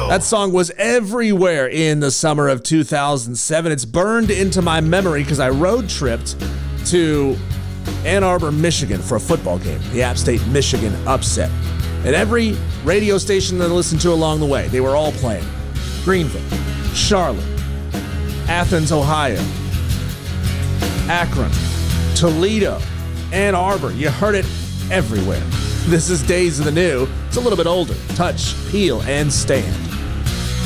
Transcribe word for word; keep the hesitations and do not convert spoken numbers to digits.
That song was everywhere in the summer of two thousand seven. It's burned into my memory because I road tripped to Ann Arbor, Michigan for a football game, the App State Michigan upset. And every radio station that I listened to along the way, they were all playing Greenville, Charlotte, Athens, Ohio, Akron, Toledo, Ann Arbor. You heard it everywhere. This is Days of the New. It's a little bit older. Touch, Peel, and Stand.